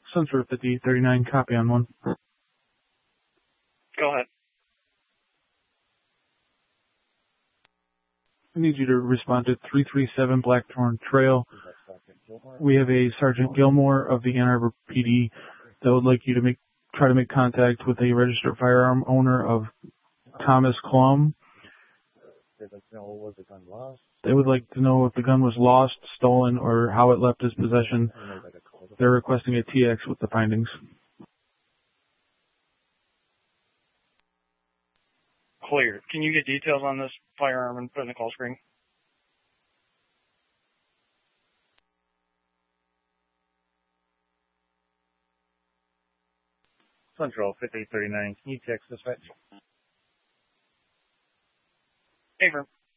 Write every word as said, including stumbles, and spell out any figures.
Central fifty thirty-nine, copy on one. Go ahead. I need you to respond to three three seven Blackthorn Trail. We have a Sergeant Gilmore of the Ann Arbor P D that would like you to make try to make contact with a registered firearm owner of Thomas Klum. They'd like to know, was the gun lost? They would like to know if the gun was lost, stolen, or how it left his possession. They're requesting a T X with the findings. Clear. Can you get details on this firearm and put in the call screen? Central fifty thirty-nine, can you text dispatch? Affirm.